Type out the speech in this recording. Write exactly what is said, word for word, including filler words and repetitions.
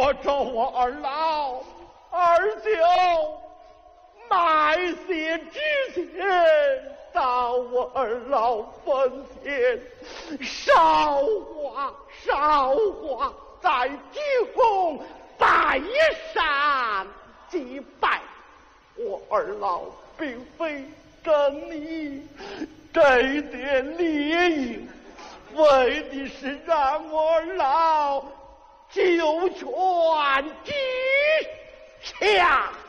我找我二老，二舅买些纸钱到我二老坟前，烧花烧花，在鞠躬拜山祭拜。我二老并非跟你这点礼仪，为的是让我二老九泉之下。